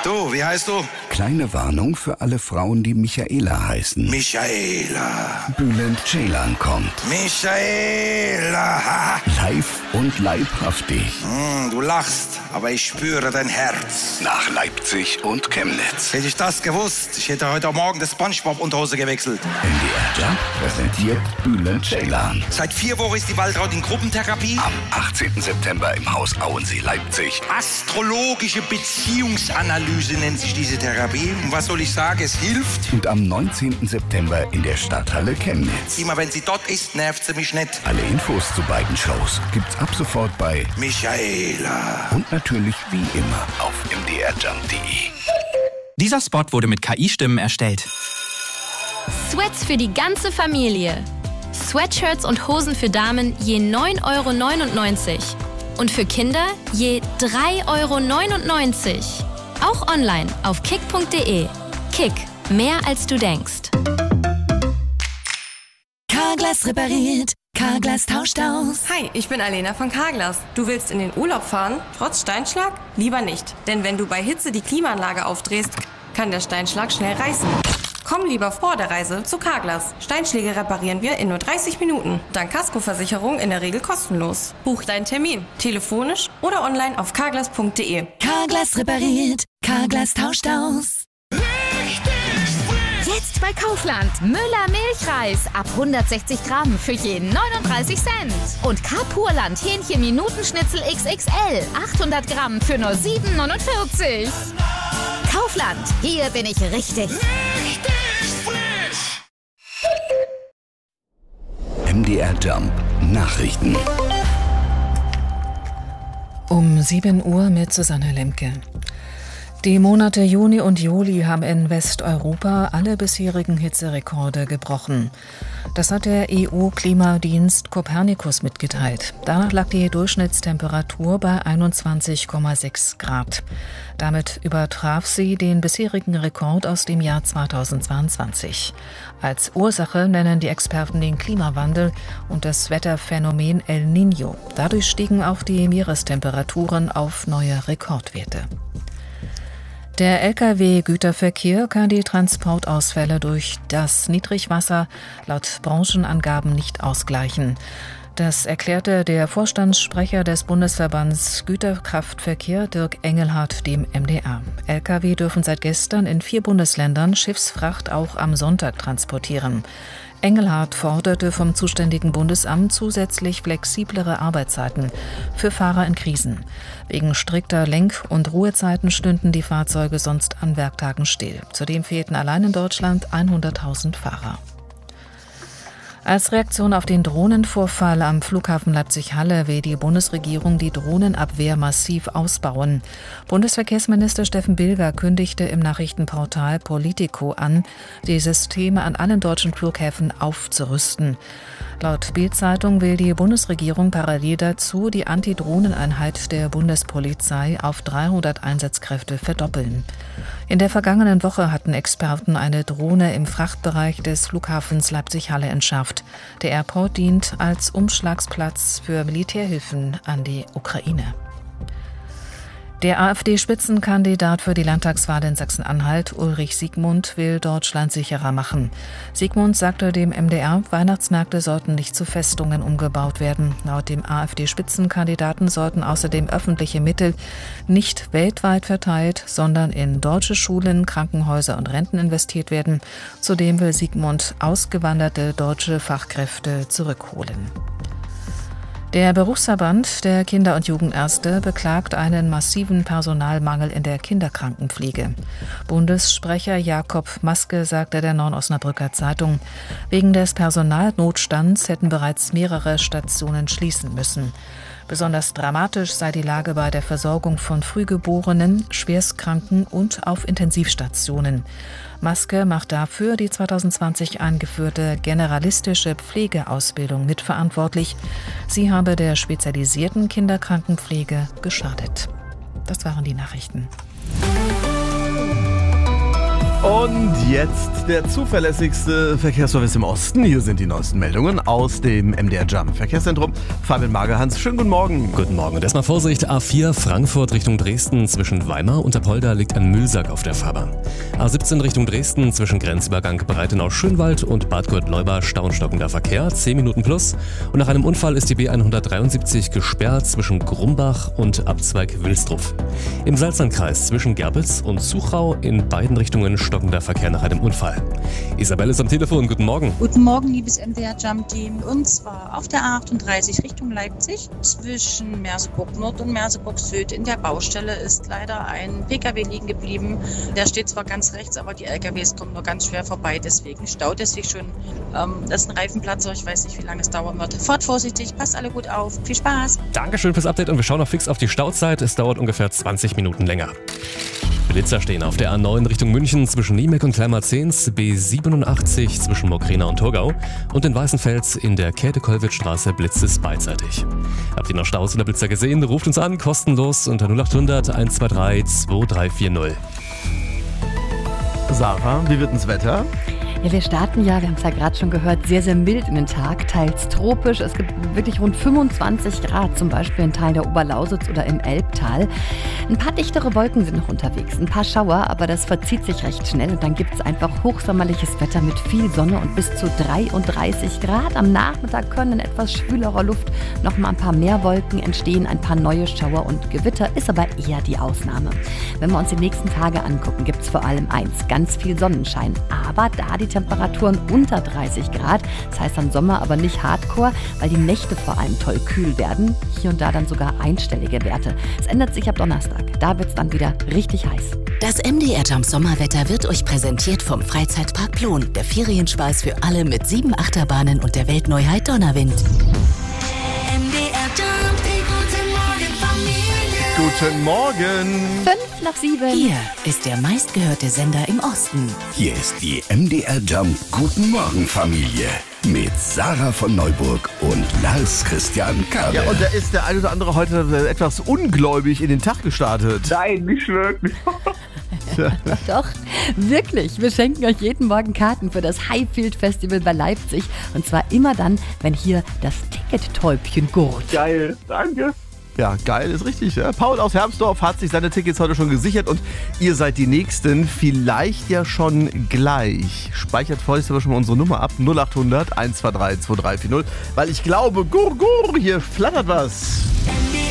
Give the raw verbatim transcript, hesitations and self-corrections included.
Du, wie heißt du? Kleine Warnung für alle Frauen, die Michaela heißen. Michaela. Bülent Ceylan kommt. Michaela. Live und leibhaftig. Mm, du lachst, aber ich spüre dein Herz. Nach Leipzig und Chemnitz. Hätte ich das gewusst, ich hätte heute Morgen das SpongeBob-Unterhose gewechselt. M D R Jump präsentiert Bülent Ceylan. Seit vier Wochen ist die Waltraud in Gruppentherapie. Am achtzehnten September im Haus Auensee, Leipzig. Astrologische Beziehungsanalyse nennt sich diese Therapie. Und was soll ich sagen, es hilft. Und am neunzehnten September in der Stadthalle Chemnitz. Immer wenn sie dort ist, nervt sie mich nicht. Alle Infos zu beiden Shows gibt's ab sofort bei Michaela. Und natürlich wie immer auf m d r jump punkt d e. Dieser Spot wurde mit K I-Stimmen erstellt. Sweats für die ganze Familie. Sweatshirts und Hosen für Damen je neun Euro neunundneunzig. Und für Kinder je drei Euro neunundneunzig. Auch online auf kick punkt de. Kick, mehr als du denkst. Carglass repariert, Carglass tauscht aus. Hi, ich bin Alena von Carglass. Du willst in den Urlaub fahren, trotz Steinschlag? Lieber nicht, denn wenn du bei Hitze die Klimaanlage aufdrehst, kann der Steinschlag schnell reißen. Komm lieber vor der Reise zu Carglass. Steinschläge reparieren wir in nur dreißig Minuten. Dank Kaskoversicherung in der Regel kostenlos. Buch deinen Termin, telefonisch oder online auf carglass punkt de. Carglass repariert, Carglass tauscht aus. Jetzt bei Kaufland. Müller Milchreis ab hundertsechzig Gramm für jeden neununddreißig Cent. Und Carpurland Hähnchen Minutenschnitzel X X L achthundert Gramm für nur sieben neunundvierzig. Kaufland, hier bin ich richtig. M D R Jump Nachrichten. Um sieben Uhr mit Susanne Lemke. Die Monate Juni und Juli haben in Westeuropa alle bisherigen Hitzerekorde gebrochen. Das hat der E U-Klimadienst Copernicus mitgeteilt. Danach lag die Durchschnittstemperatur bei einundzwanzig Komma sechs Grad. Damit übertraf sie den bisherigen Rekord aus dem Jahr zweitausendzweiundzwanzig. Als Ursache nennen die Experten den Klimawandel und das Wetterphänomen El Niño. Dadurch stiegen auch die Meerestemperaturen auf neue Rekordwerte. Der L K W-Güterverkehr kann die Transportausfälle durch das Niedrigwasser laut Branchenangaben nicht ausgleichen. Das erklärte der Vorstandssprecher des Bundesverbands Güterkraftverkehr Dirk Engelhardt dem M D R. L K W dürfen seit gestern in vier Bundesländern Schiffsfracht auch am Sonntag transportieren. Engelhardt forderte vom zuständigen Bundesamt zusätzlich flexiblere Arbeitszeiten für Fahrer in Krisen. Wegen strikter Lenk- und Ruhezeiten stünden die Fahrzeuge sonst an Werktagen still. Zudem fehlten allein in Deutschland hunderttausend Fahrer. Als Reaktion auf den Drohnenvorfall am Flughafen Leipzig-Halle will die Bundesregierung die Drohnenabwehr massiv ausbauen. Bundesverkehrsminister Steffen Bilger kündigte im Nachrichtenportal Politico an, die Systeme an allen deutschen Flughäfen aufzurüsten. Laut Bild-Zeitung will die Bundesregierung parallel dazu die Antidrohneneinheit der Bundespolizei auf dreihundert Einsatzkräfte verdoppeln. In der vergangenen Woche hatten Experten eine Drohne im Frachtbereich des Flughafens Leipzig-Halle entschärft. Der Airport dient als Umschlagsplatz für Militärhilfen an die Ukraine. Der AfD-Spitzenkandidat für die Landtagswahl in Sachsen-Anhalt, Ulrich Siegmund, will Deutschland sicherer machen. Siegmund sagte dem M D R, Weihnachtsmärkte sollten nicht zu Festungen umgebaut werden. Laut dem AfD-Spitzenkandidaten sollten außerdem öffentliche Mittel nicht weltweit verteilt, sondern in deutsche Schulen, Krankenhäuser und Renten investiert werden. Zudem will Siegmund ausgewanderte deutsche Fachkräfte zurückholen. Der Berufsverband der Kinder- und Jugendärzte beklagt einen massiven Personalmangel in der Kinderkrankenpflege. Bundessprecher Jakob Maske sagte der Neuen Osnabrücker Zeitung, wegen des Personalnotstands hätten bereits mehrere Stationen schließen müssen. Besonders dramatisch sei die Lage bei der Versorgung von Frühgeborenen, Schwerstkranken und auf Intensivstationen. Maske macht dafür die zweitausendzwanzig eingeführte generalistische Pflegeausbildung mitverantwortlich. Sie habe der spezialisierten Kinderkrankenpflege geschadet. Das waren die Nachrichten. Und jetzt der zuverlässigste Verkehrsservice im Osten. Hier sind die neuesten Meldungen aus dem M D R Jump Verkehrszentrum. Fabian Magerhans, schönen guten Morgen. Guten Morgen. Und erstmal Vorsicht, A vier Frankfurt Richtung Dresden. Zwischen Weimar und Apolda liegt ein Müllsack auf der Fahrbahn. A siebzehn Richtung Dresden zwischen Grenzübergang Breitenau-Schönwald und Bad Gurt-Leuba stau und stockender Verkehr, zehn Minuten plus. Und nach einem Unfall ist die B hundertdreiundsiebzig gesperrt zwischen Grumbach und Abzweig Wilsdruff. Im Salzlandkreis zwischen Gerbitz und Suchau in beiden Richtungen stockender Verkehr nach einem Unfall. Isabel ist am Telefon, guten Morgen. Guten Morgen, liebes M D R Jump Team. Und zwar auf der A achtunddreißig Richtung Leipzig zwischen Merseburg Nord und Merseburg Süd. In der Baustelle ist leider ein P K W liegen geblieben. Der steht zwar ganz rechts, aber die L K Ws kommen nur ganz schwer vorbei. Deswegen staut es sich schon. Ähm, das ist ein Reifenplatzer. Ich weiß nicht, wie lange es dauern wird. Fahrt vorsichtig, passt alle gut auf. Viel Spaß. Dankeschön fürs Update und wir schauen noch fix auf die Stauzeit. Es dauert ungefähr zwanzig Minuten länger. Blitzer stehen auf der A neun Richtung München zwischen Niemek und Kleimarzens, B siebenundachtzig zwischen Mokrena und Torgau und in Weißenfels in der Käthe-Kollwitz-Straße blitzt es beidseitig. Habt ihr noch Staus oder Blitzer gesehen? Ruft uns an, kostenlos unter null achthundert eins zwei drei zwei drei vier null. Sarah, wie wird das Wetter? Ja, wir starten ja, wir haben es ja gerade schon gehört, sehr, sehr mild in den Tag, teils tropisch. Es gibt wirklich rund fünfundzwanzig Grad, zum Beispiel in Teilen der Oberlausitz oder im Elbtal. Ein paar dichtere Wolken sind noch unterwegs, ein paar Schauer, aber das verzieht sich recht schnell und dann gibt es einfach hochsommerliches Wetter mit viel Sonne und bis zu dreiunddreißig Grad. Am Nachmittag können in etwas schwülerer Luft noch mal ein paar mehr Wolken entstehen, ein paar neue Schauer und Gewitter, ist aber eher die Ausnahme. Wenn wir uns die nächsten Tage angucken, gibt es vor allem eins, ganz viel Sonnenschein, aber da die Temperaturen unter dreißig Grad. Das heißt dann Sommer, aber nicht Hardcore, weil die Nächte vor allem toll kühl werden. Hier und da dann sogar einstellige Werte. Es ändert sich ab Donnerstag. Da wird es dann wieder richtig heiß. Das M D R Jump Sommerwetter wird euch präsentiert vom Freizeitpark Plon. Der Ferienspaß für alle mit sieben Achterbahnen und der Weltneuheit Donnerwind. M D R Jump, guten Morgen Familie. Guten Morgen. Fünf nach sieben. Hier ist der meistgehörte Sender im Osten. Hier ist die M D R Jump Guten Morgen Familie mit Sarah von Neuburg und Lars Christian Kabe. Ja, und da ist der ein oder andere heute etwas ungläubig in den Tag gestartet. Nein, nicht wirklich. Doch, wirklich. Wir schenken euch jeden Morgen Karten für das Highfield Festival bei Leipzig. Und zwar immer dann, wenn hier das Ticket-Täubchen gurt. Geil, danke. Ja, geil, ist richtig. Ja. Paul aus Hermsdorf hat sich seine Tickets heute schon gesichert und ihr seid die Nächsten, vielleicht ja schon gleich. Speichert vorher aber schon mal unsere Nummer ab, null achthundert eins zwei drei zwei drei vier null, weil ich glaube, gur, gur, hier flattert was.